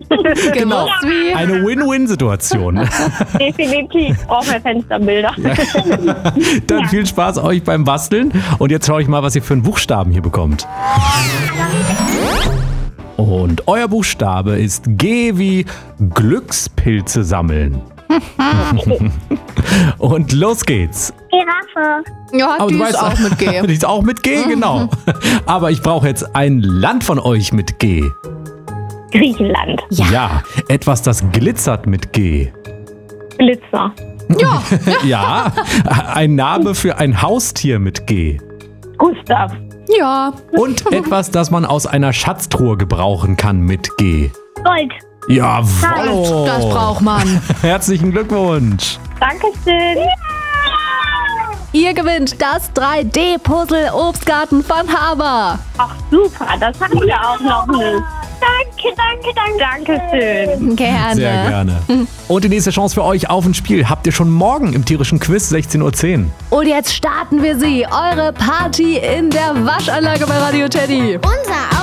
Genau, wie? eine Win-Win-Situation. Definitiv. Brauchen wir Fensterbilder. Dann viel Spaß euch beim Basteln. Und jetzt schaue ich mal, was ihr für einen Buchstaben hier bekommt. Und euer Buchstabe ist G wie Glückspilze sammeln. Und los geht's. Giraffe. Ja, Aber die du ist weißt, auch mit G. Die ist auch mit G, genau. Aber ich brauche jetzt ein Land von euch mit G. Griechenland. Ja, etwas, das glitzert mit G. Glitzer. Ja, Ja, ein Name für ein Haustier mit G. Gustav. ja. Und etwas, das man aus einer Schatztruhe gebrauchen kann mit G. Gold. Jawohl. Das braucht man. Herzlichen Glückwunsch. Dankeschön. Ihr gewinnt das 3D-Puzzle Obstgarten von Haber. Ach super, das haben wir auch noch nicht. Dankeschön. Gerne. Sehr gerne. Und die nächste Chance für euch auf ein Spiel habt ihr schon morgen im tierischen Quiz 16:10 Uhr. Und jetzt starten wir sie. Eure Party in der Waschanlage bei Radio Teddy. Unser